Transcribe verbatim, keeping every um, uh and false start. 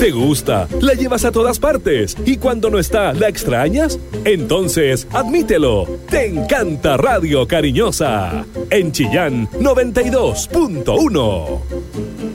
¿Te gusta? ¿La llevas a todas partes? ¿Y cuando no está, la extrañas? Entonces, admítelo. Te encanta Radio Cariñosa. En Chillán, noventa y dos punto uno.